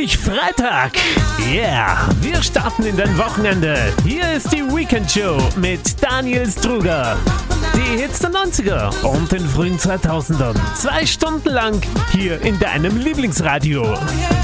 endlich Freitag. Yeah, wir starten in dein Wochenende. Hier ist die Weekend Show mit Daniel Struger. Die Hits der 90er und den frühen 2000ern. 2 Stunden lang hier in deinem Lieblingsradio.